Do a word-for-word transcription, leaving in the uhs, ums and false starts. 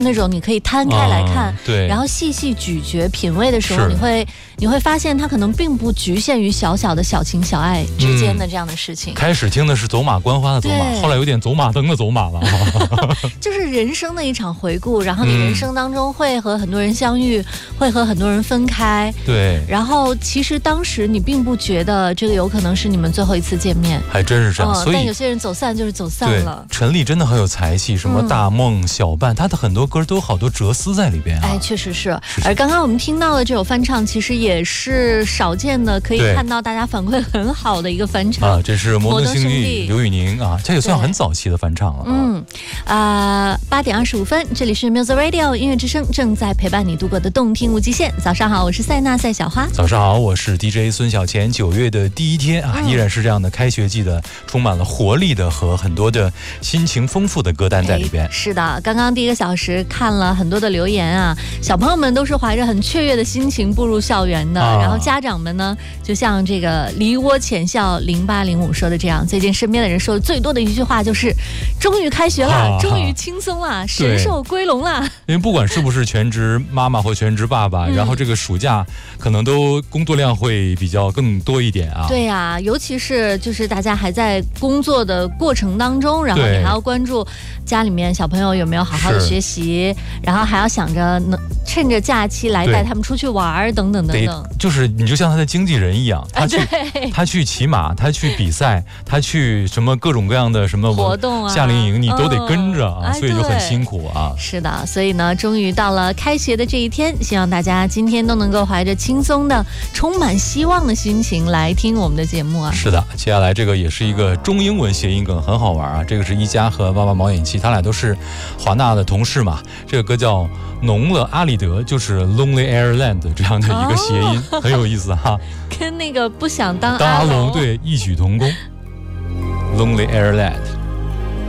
那种你可以摊开来看， 啊、对， 然后细细咀嚼品味的时候，你会你会发现它可能并不局限于小小的小情小爱之间的这样的事情。 嗯、开始听的是走马观花的走马，后来有点走马灯的走马了。 就是人生的一场回顾，然后你人生当中会和很多人相遇，嗯、会和很多人分开。 对。 然后其实当时你并不觉得这个有可能是你们最后一次见面， 还真是这样。嗯、所以但有些人走散就是走散了。 陈粒真的很有才气，什么大梦、嗯、小半，他的很多歌都有好多哲思在里边、啊。 哎，确实是。而刚刚我们听到的这首翻唱，其实也是少见的，可以看到大家反馈很好的一个翻唱啊。这是摩登兄弟刘宇宁啊，这也算很早期的翻唱了。 嗯，啊、呃，八点二十五分，这里是 Music Radio 音乐之声，正在陪伴你度过的动听无极限。早上好，我是塞纳赛小花。 早上好，我是 D J 孙小钱。九月的第一天啊，嗯、依然是这样的开学季的，充满了活力的和很多的心情丰富的歌单在里边。 是的，刚刚第一个小时看了很多的留言啊，小朋友们都是怀着很雀跃的心情步入校园的，啊、然后家长们呢，就像这个梨窝浅笑零八零五说的这样，最近身边的人说的最多的一句话就是终于开学了，啊、终于轻松了，神兽归笼了。 因为不管是不是全职妈妈或全职爸爸，嗯、然后这个暑假可能都工作量会比较更多一点啊。 对呀、啊，尤其是就是大家还在工作的过程当中，然后你还要关注家里面小朋友有没有好好的学习，然后还要想着能趁着假期来带他们出去玩等等等等。 就是你就像他的经纪人一样，他去、啊、他去骑马，他去比赛，他去什么各种各样的什么活动啊、 夏令营，你都得跟着啊， 嗯、 所以就很辛苦啊。 是的，所以呢，终于到了开学的这一天，希望大家今天都能够怀着轻松的、充满希望的心情来听我们的节目啊。 是的，接下来这个也是一个中英文谐音梗，很好玩啊。这个是一加和娃娃毛眼气，他俩都是华纳的同事嘛。这个歌叫浓了阿里德，就是 Lonely Airland 这样的一个谐音，哦、很有意思哈。 跟那个不想当当阿龙对异曲同工。Lonely Airland。